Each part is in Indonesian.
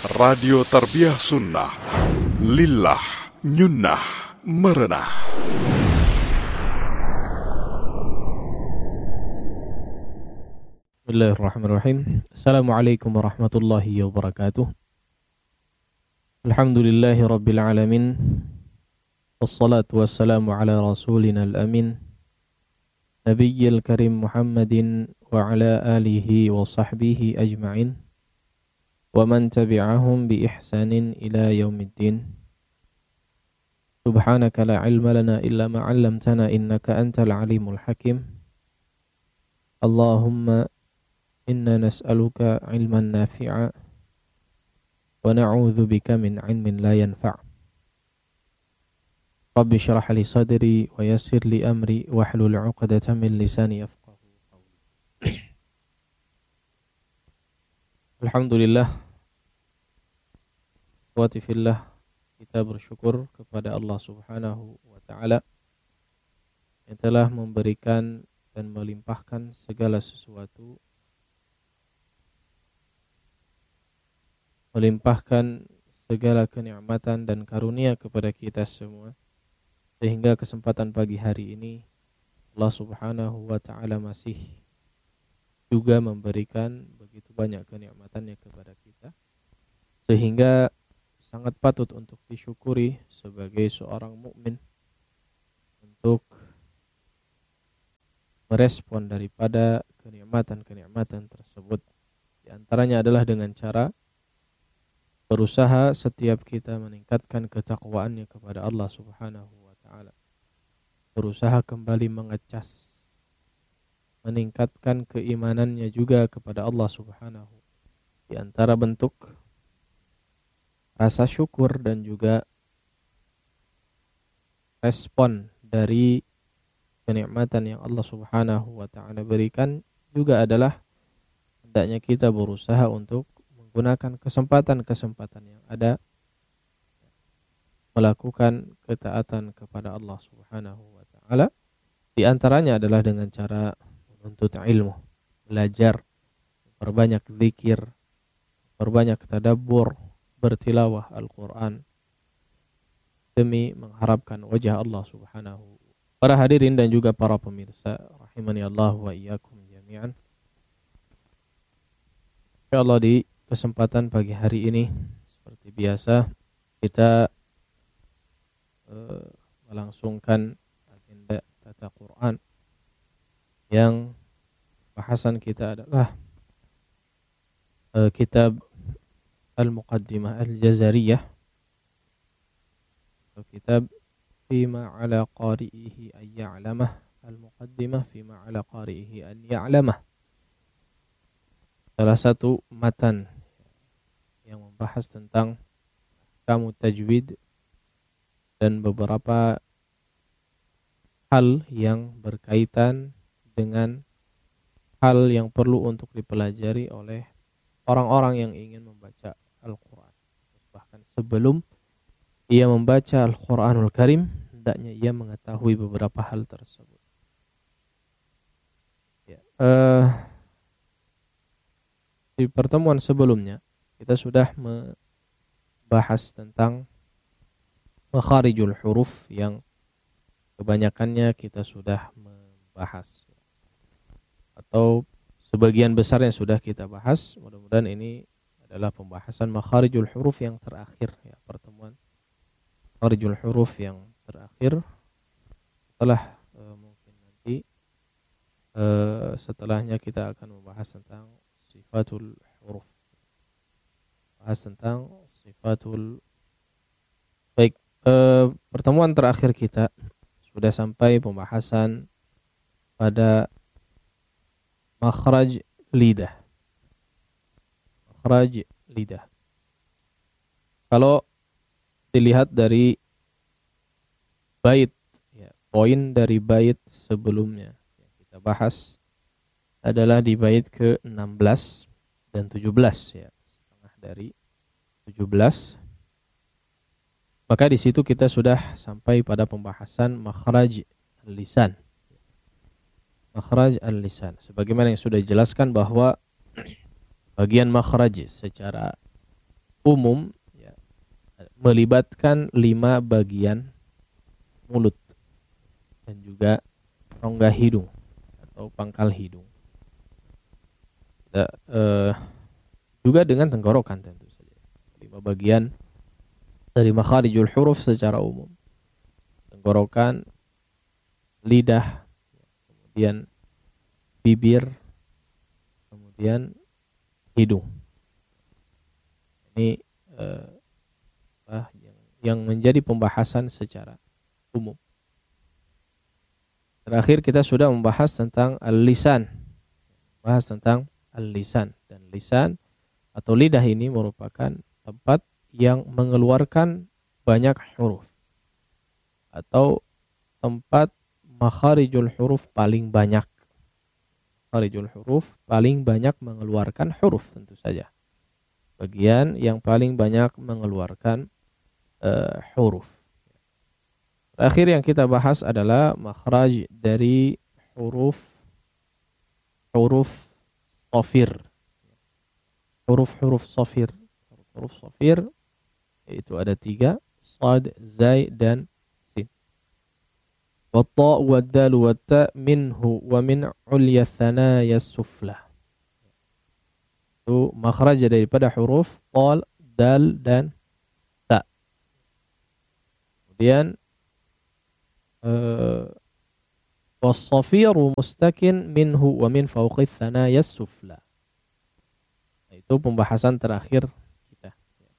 Radio Tarbiyah Sunnah Lillah Nyunnah Merenah. Bismillahirrahmanirrahim. Assalamualaikum warahmatullahi wabarakatuh. Alhamdulillahi rabbil alamin. Wassalatu wassalamu ala rasulina al-amin Nabiyyil karim Muhammadin wa ala alihi wa sahbihi ajma'in wa man tabi'ahum bi ihsanin ila yaumiddin. Subhanaka la ilma lana illa ma 'allamtana innaka antal alimul hakim. Allahumma inna nas'aluka ilman nafi'a wa na'udzu bika min 'ilmin la yanfa'. Rabbi shrah li sadri wa yassir li amri wahlul 'uqdatam min lisani yafqahu qawli. Alhamdulillah, ikhwati fillah, kita bersyukur kepada Allah Subhanahu wa taala yang telah memberikan dan melimpahkan segala sesuatu, melimpahkan segala kenikmatan dan karunia kepada kita semua, sehingga kesempatan pagi hari ini Allah Subhanahu wa taala masih juga memberikan begitu banyak kenikmatannya kepada kita, sehingga sangat patut untuk disyukuri sebagai seorang mukmin untuk merespon daripada kenikmatan-kenikmatan tersebut. Di antaranya adalah dengan cara berusaha setiap kita meningkatkan ketakwaannya kepada Allah Subhanahu wa taala. Berusaha kembali mengecas, meningkatkan keimanannya juga kepada Allah Subhanahu. Di antara bentuk rasa syukur dan juga respon dari kenikmatan yang Allah Subhanahu wa taala berikan juga adalah hendaknya kita berusaha untuk menggunakan kesempatan-kesempatan yang ada melakukan ketaatan kepada Allah Subhanahu wa taala. Di antaranya adalah dengan cara menuntut ilmu, belajar, perbanyak zikir, perbanyak tadabbur, bertilawah Al-Quran demi mengharapkan wajah Allah Subhanahu. Para hadirin dan juga para pemirsa rahimani Allah wa iyyakum jami'an. Insyaallah di kesempatan pagi hari ini seperti biasa kita melangsungkan agenda tata Quran yang bahasan kita adalah kitab Al-Muqaddimah Al-Jazariyah, kitab Fima ala qari'ihi an ya'lamah, Al-Muqaddimah Fima ala qari'ihi an ya'lamah. Salah satu matan yang membahas tentang kamu tajwid dan beberapa hal yang berkaitan dengan hal yang perlu untuk dipelajari oleh orang-orang yang ingin membaca Al-Quran. Bahkan sebelum ia membaca Al-Quranul Karim, hendaknya ia mengetahui beberapa hal tersebut. Di pertemuan sebelumnya kita sudah membahas tentang makharijul huruf yang kebanyakannya kita sudah membahas, atau sebagian besarnya sudah kita bahas. Mudah-mudahan ini adalah pembahasan makharijul huruf yang terakhir, ya, pertemuan makharijul huruf yang terakhir. Setelah mungkin nanti setelahnya kita akan membahas tentang sifatul huruf, bahas tentang sifatul. Baik, pertemuan terakhir kita sudah sampai pembahasan pada makhraj lidah. Makhraj lidah. Kalau dilihat dari bait, ya, poin dari bait sebelumnya yang kita bahas adalah di bait ke-16 dan 17, ya, setengah dari 17. Maka di situ kita sudah sampai pada pembahasan makhraj lisan. Makhraj al-lisan. Sebagaimana yang sudah dijelaskan bahwa bagian makhraj secara umum ya, melibatkan 5 bagian mulut dan juga rongga hidung atau pangkal hidung. Juga dengan tenggorokan tentu saja. 5 bagian dari makharijul huruf secara umum. Tenggorokan, lidah, kemudian bibir, kemudian hidung. Ini yang menjadi pembahasan secara umum. Terakhir kita sudah membahas tentang al-lisan. Bahas tentang al-lisan. Dan lisan atau lidah ini merupakan tempat yang mengeluarkan banyak huruf. Atau tempat makharijul huruf paling banyak. Makharijul huruf paling banyak mengeluarkan huruf tentu saja. Bagian yang paling banyak mengeluarkan huruf. Terakhir yang kita bahas adalah makhraj dari huruf shafir. Huruf shafir. Huruf shafir yaitu ada 3, shad, zai dan sin. Wa ta wa dal wa ta minhu wa min ulya thanaya sufla. Itu makhraj daripada huruf ta, dal dan ta. Kemudian was-safiru mustakin minhu wa min fawqi thanaya sufla. Itu pembahasan terakhir kita.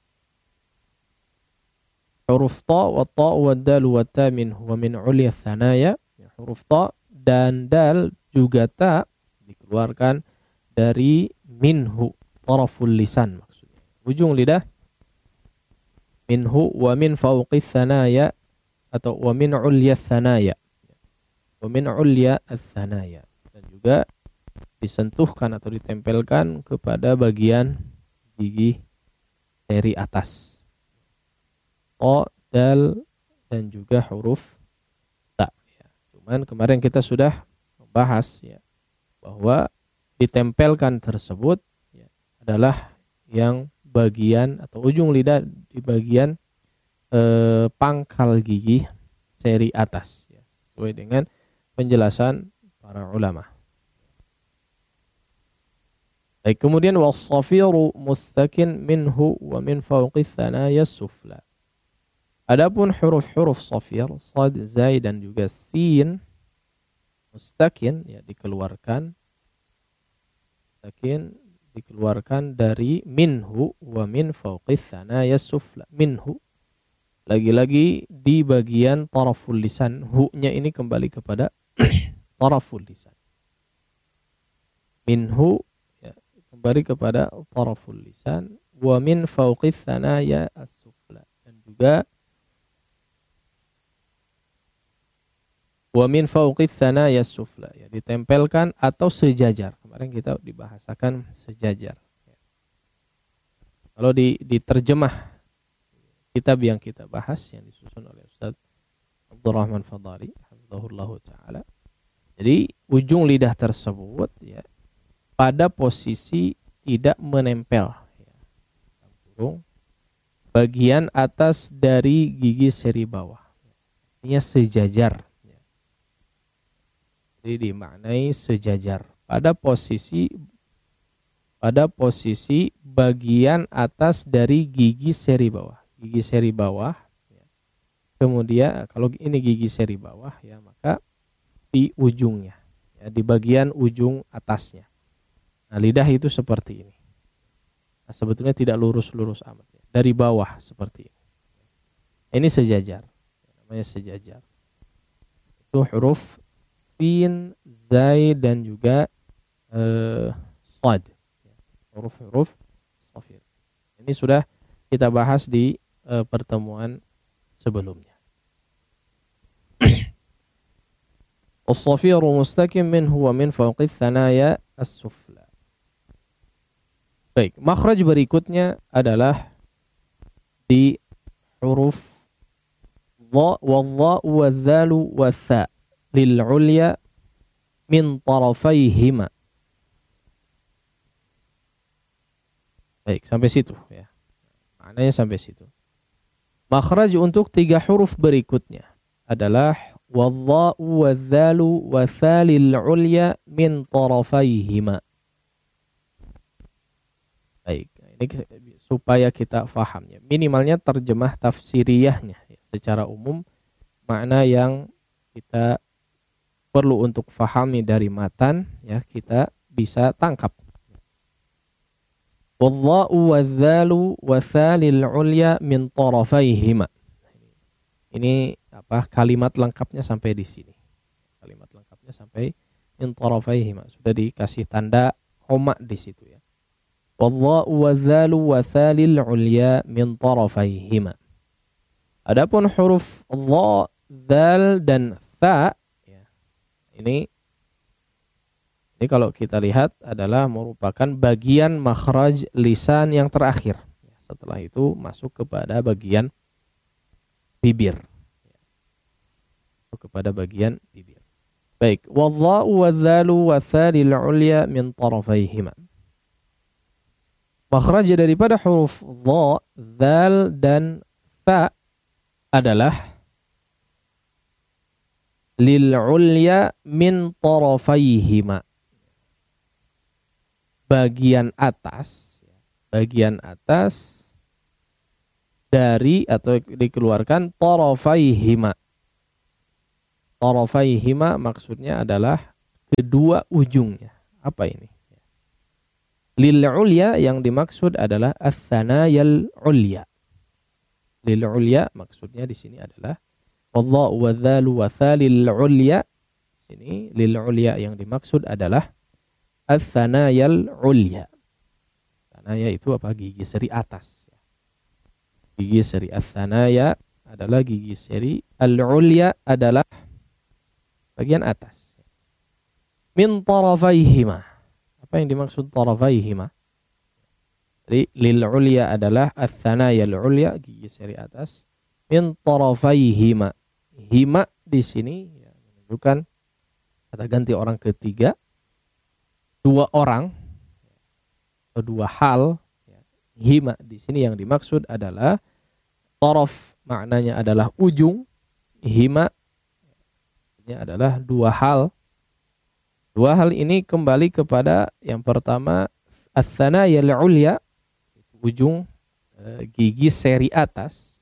Huruf ta wa dal wa ta minhu wa min ulya thanaya. Huruf ta dan dal juga ta dikeluarkan dari minhu, taraful lisan maksudnya. Ujung lidah. Minhu wa min fawqi thanaya atau wa min ulya thanaya. Wa min ulya ats-thanaya. Dan juga disentuhkan atau ditempelkan kepada bagian gigi seri atas. O, dal dan juga huruf ta. Ya. Cuman kemarin kita sudah membahas ya bahwa ditempelkan tersebut ya, adalah yang bagian atau ujung lidah di bagian pangkal gigi seri atas ya, sesuai dengan penjelasan para ulama. Baik, kemudian was-safiru mustakin minhu wa min fawqi thanaya sufla. Adapun huruf-huruf safir, sad, zai dan juga sin mustakin ya dikeluarkan dari minhu wa min fawqi thanaya sufla. Minhu lagi-lagi di bagian taraful lisan. Hu-nya ini kembali kepada taraful lisan. Minhu ya, kembali kepada taraful lisan. Wa min fawqi thanaya as-sufla. Dan juga wa min fawqi thanaya as-sufla ya, ditempelkan atau sejajar. Kemarin kita dibahasakan sejajar. Kalau diterjemah kitab yang kita bahas yang disusun oleh Ustaz Abdurrahman Fadhali hafizahullah taala. Jadi ujung lidah tersebut ya pada posisi tidak menempel ya, bagian atas dari gigi seri bawah. Artinya sejajar ya. Jadi dimaknai sejajar pada posisi bagian atas dari gigi seri bawah. Gigi seri bawah ya. Kemudian kalau ini gigi seri bawah ya maka di ujungnya ya, di bagian ujung atasnya. Nah, lidah itu seperti ini. Nah, sebetulnya tidak lurus-lurus amat ya. Dari bawah seperti ini. Ini sejajar. Namanya sejajar. Itu huruf sin, zai dan juga sad. Huruf-huruf shafir. Ini sudah kita bahas di pertemuan sebelumnya. As-safiru mustakim minhu wa min fawqi thanaya as-sufla. Baik, makhraj berikutnya adalah di huruf dha wa dha wa dhalu wa tha lil ulya min tarafayhima. Baik, sampai situ ya. Maknanya sampai situ. Makhraj untuk 3 huruf berikutnya adalah wadha'u wadzalu wa thalil ulya min tarafaihima. Baik, ini supaya kita faham ya. Minimalnya terjemah tafsiriyahnya ya. Secara umum makna yang kita perlu untuk fahami dari matan ya kita bisa tangkap. Wadha'u wadzalu wa thalil ulya min tarafaihima. Ini kalimat lengkapnya sampai di sini. Kalimat lengkapnya sampai min tarafaihima. Sudah dikasih tanda koma di situ ya. Wadha'u wadzalu wa thalil ulya min tarafaihima. Adapun huruf dha, dzal dan tha ya. Ini kalau kita lihat adalah merupakan bagian makhraj lisan yang terakhir. Setelah itu masuk kepada bagian bibir. Kepada bagian bibir. Baik, wadha'u wadzalu wa thalil ulya min tarafaihima. Makhraj daripada huruf dha, dzal dan tha adalah lil ulya min tarafaihima. Bagian atas dari atau dikeluarkan tarafaihima. Tarafaihima maksudnya adalah kedua ujungnya. Apa ini? Lil ulya yang dimaksud adalah as-sanayal ulya. Lil ulya maksudnya di sini adalah wadha wa dzalu wa thalil ulya. Sini lil ulya yang dimaksud adalah as-sanayal ulya. Sanaya itu gigi seri atas. Gigi seri as-sanaya adalah gigi seri, al-ulya adalah bagian atas. Min tarafaihima. Apa yang dimaksud tarafaihima? Jadi lil ulya adalah as-sanayal ulya, gigi seri atas. Min tarafaihima. Hima di sini ya, menunjukkan kata ganti orang ketiga. 2 orang atau 2 hal. Hima di sini yang dimaksud adalah taraf, maknanya adalah ujung. Hima ini adalah 2 hal. 2 hal ini kembali kepada yang pertama as-sanayal ulya, ujung gigi seri atas.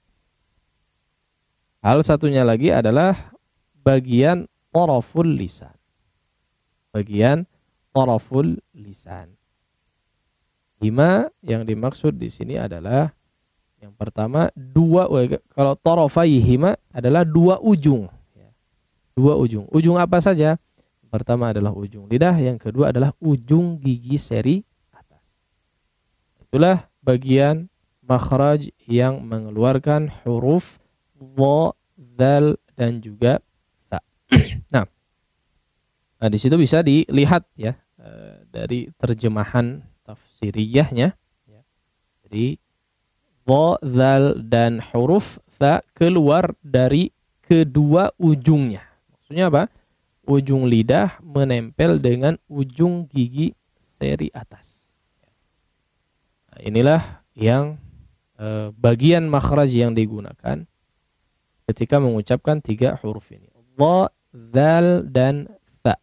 Hal satunya lagi adalah bagian taraful lisan. Bagian taraful lisan. Hima yang dimaksud di sini adalah yang pertama 2, kalau tarafaihima adalah 2 ujung. 2 ujung. Ujung apa saja? Yang pertama adalah ujung lidah, yang kedua adalah ujung gigi seri atas. Itulah bagian makhraj yang mengeluarkan huruf dha, dzal dan juga tha. Nah, di situ bisa dilihat ya dari terjemahan tafsiriyahnya. Jadi dha, dzal dan huruf tha keluar dari kedua ujungnya. Maksudnya apa? Ujung lidah menempel dengan ujung gigi seri atas. Nah, inilah yang bagian makhraj yang digunakan ketika mengucapkan 3 huruf ini. Dha, dzal dan tha.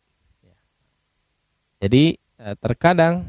Jadi terkadang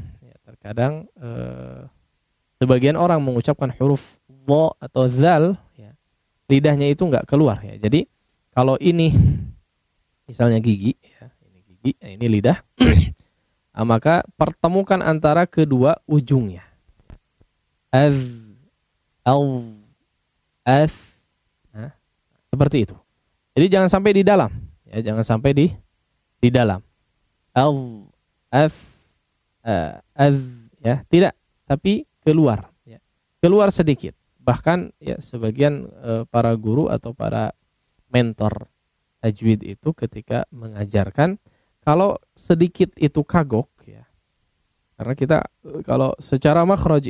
sebagian orang mengucapkan huruf dha atau dzal ya, lidahnya itu enggak keluar ya. Jadi kalau ini misalnya gigi ya, ini gigi, ini lidah. Maka pertemukan antara kedua ujungnya. Az, al, as. Nah, seperti itu. Jadi jangan sampai di dalam ya, jangan sampai di dalam. Al, as, az ya, tidak, tapi keluar ya. Keluar sedikit. Bahkan ya sebagian para guru atau para mentor tajwid itu ketika mengajarkan kalau sedikit itu kagok ya. Karena kita kalau secara makhraj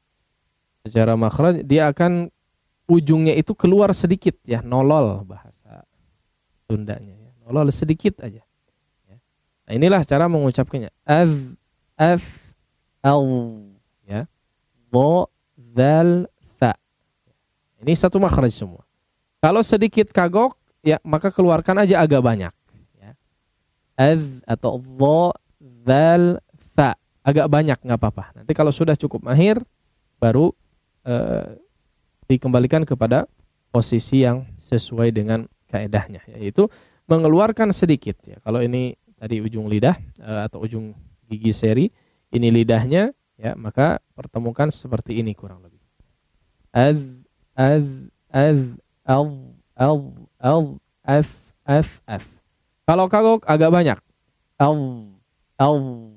dia akan ujungnya itu keluar sedikit ya, nolol bahasa Sundanya ya. Nolol sedikit aja. Ya. Nah, inilah cara mengucapkannya. Az, al ya. Dha, dzal, Ini satu makhraj semua. Kalau sedikit kagok, ya maka keluarkan aja agak banyak. Ya. Az atau dha, dzal, tha. Agak banyak nggak apa-apa. Nanti kalau sudah cukup mahir, baru dikembalikan kepada posisi yang sesuai dengan kaedahnya, yaitu mengeluarkan sedikit. Ya. Kalau ini tadi ujung lidah atau ujung gigi seri, ini lidahnya, ya maka pertemukan seperti ini kurang lebih. Az, az, az, al, f. Kalau kagok agak banyak. Al,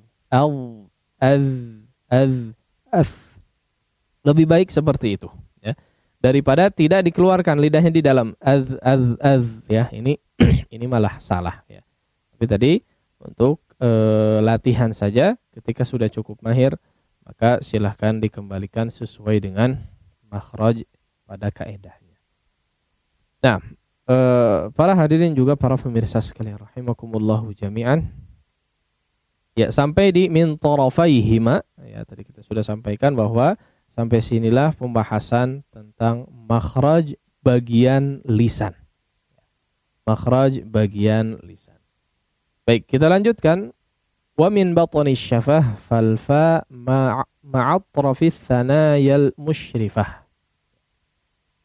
az. Lebih baik seperti itu. Ya. Daripada tidak dikeluarkan lidahnya di dalam az, ya ini ini malah salah ya. Tapi tadi untuk latihan saja, ketika sudah cukup mahir maka silahkan dikembalikan sesuai dengan makhraj pada kaedahnya. Nah, para hadirin juga para pemirsa sekalian rahimakumullahu jami'an. Ya, sampai di min tarafaihima, ya tadi kita sudah sampaikan bahwa sampai sinilah pembahasan tentang makhraj bagian lisan. Makhraj bagian lisan. Baik, kita lanjutkan. Wa min batni syafah fal fa ma'atrafis thanayal musyrifah.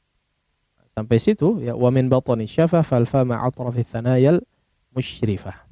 Sampai situ ya, wa min batni syafah fal fa ma'atrafis thanayal musyrifah.